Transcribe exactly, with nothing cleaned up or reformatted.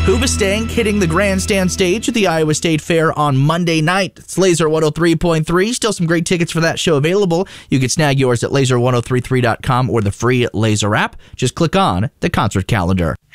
Hoobastank hitting the grandstand stage at the Iowa State Fair on Monday night. It's Laser one oh three point three. Still some great tickets for that show available. You can snag yours at laser ten thirty-three dot com or the free Laser app. Just click on the concert calendar.